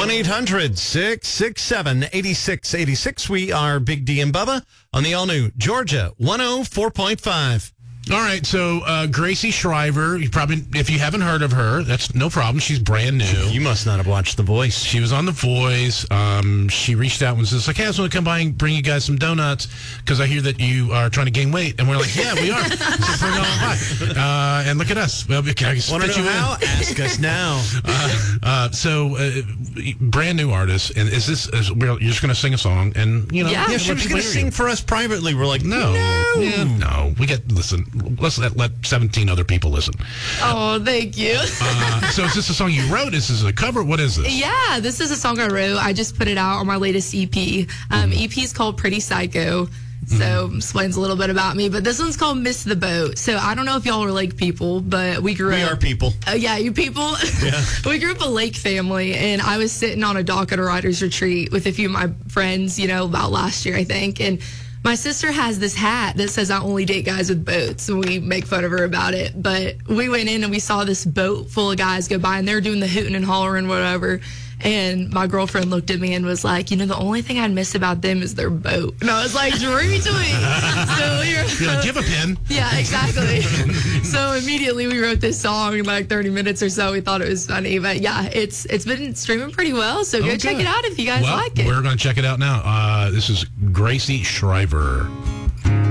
1-800-667-8686. We are Big D and Bubba on the all-new Georgia 104.5. All right, so Gracie Shriver, you probably, if you haven't heard of her, that's no problem. She's brand new. You must not have watched The Voice. She was on The Voice. She reached out and says, like, hey, I just want to come by and bring you guys some donuts because I hear that you are trying to gain weight. And we're like, yeah, we are. So bring on by. And look at us. Well, can I want to know how? Ask us now. So, brand new artist. And is this, you're just going to sing a song? And, you know, yeah she was going to sing for us privately. We're like, no. We listen. Let's let 17 other people listen. Oh, thank you. So is this a song you wrote? Is this a cover? What is this? Yeah, this is a song I wrote. I just put it out on my latest EP. EP is called Pretty Psycho. So explains a little bit about me. But this one's called Miss the Boat. So I don't know if y'all are lake people, but we are people. Yeah, you people? Yeah. We grew up a lake family, and I was sitting on a dock at a writer's retreat with a few of my friends, about last year, I think. And my sister has this hat that says I only date guys with boats, and we make fun of her about it. But we went in and we saw this boat full of guys go by, and they were doing the hooting and hollering, whatever. And my girlfriend looked at me and was like, the only thing I'd miss about them is their boat. And I was like, retweet. So give a pin. Yeah, exactly. So immediately we wrote this song in like 30 minutes or so. We thought it was funny. But yeah, it's been streaming pretty well. So go check it out if you guys like it. We're going to check it out now. This is Gracie Shriver.